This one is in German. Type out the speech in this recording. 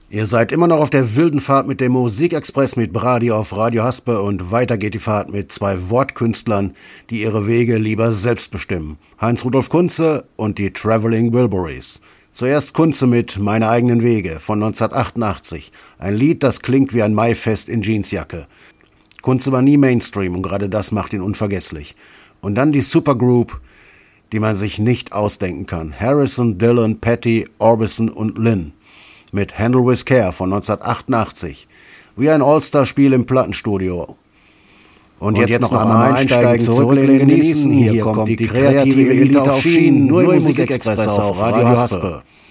Ihr seid immer noch auf der wilden Fahrt mit dem Musikexpress mit Brady auf Radio Haspe und weiter geht die Fahrt mit zwei Wortkünstlern, die ihre Wege lieber selbst bestimmen. Heinz-Rudolf Kunze und die Traveling Wilburys. Zuerst Kunze mit Meine eigenen Wege von 1988. Ein Lied, das klingt wie ein Maifest in Jeansjacke. Kunze war nie Mainstream und gerade das macht ihn unvergesslich. Und dann die Supergroup, die man sich nicht ausdenken kann. Harrison, Dylan, Patty, Orbison und Lynn. Mit Handle with Care von 1988. Wie ein All-Star-Spiel im Plattenstudio. Und jetzt noch einmal einsteigen, zurücklehnen, genießen. Hier kommt die kreative Elite auf Schienen, nur im Musikexpress auf Radio Haspe.